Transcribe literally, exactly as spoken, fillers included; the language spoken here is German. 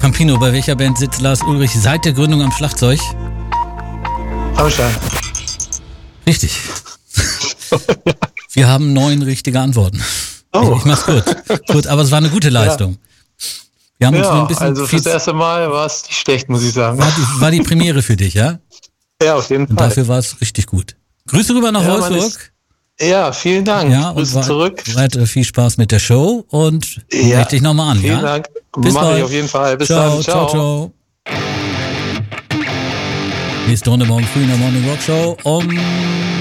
Campino, bei welcher Band sitzt Lars Ulrich seit der Gründung am Schlagzeug? Rammstein. Richtig. Wir haben neun richtige Antworten. Oh. Ich, ich mach's kurz. Gut, aber es war eine gute Leistung. Wir haben uns Ja, nur ein bisschen also fürs erste Mal war es nicht schlecht, muss ich sagen. War die, war die Premiere für dich, ja? Ja, auf jeden Und Fall. dafür war es richtig gut. Grüße rüber nach Ja, Wolfsburg. Ja, vielen Dank. Ja, Grüße und zurück. weiter viel Spaß mit der Show und Ja, melde dich nochmal an. Vielen Ja? Dank. Bis Mach bald. ich auf jeden Fall. Bis ciao, dann. Ciao, ciao. Nächste Runde morgen früh in der Morning Rock Show um